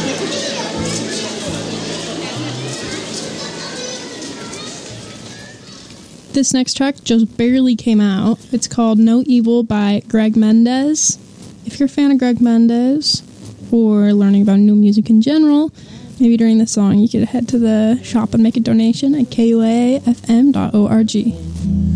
This next track just barely came out. It's called No Evil by Greg Mendez. If you're a fan of Greg Mendez or learning about new music in general, maybe during the song you could head to the shop and make a donation at kuafm.org.